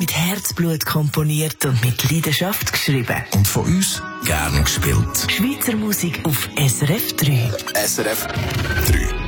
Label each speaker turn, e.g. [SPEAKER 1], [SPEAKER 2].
[SPEAKER 1] Mit Herzblut komponiert und mit Leidenschaft geschrieben.
[SPEAKER 2] Und von uns gern gespielt.
[SPEAKER 1] Schweizer Musik auf SRF 3.
[SPEAKER 2] SRF 3.